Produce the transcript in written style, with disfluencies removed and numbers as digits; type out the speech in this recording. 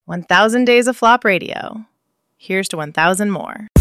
1,000 days of flop radio. Here's to 1,000 more.